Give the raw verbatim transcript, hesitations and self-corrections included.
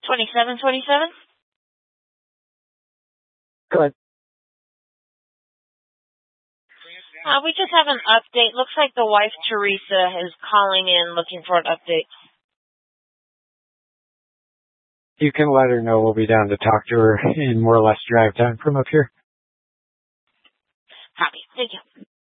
twenty-seven twenty-seven? Go ahead. Uh, we just have an update. Looks like the wife, Teresa, is calling in looking for an update. You can let her know we'll be down to talk to her in more or less drive time from up here. Copy. Thank you.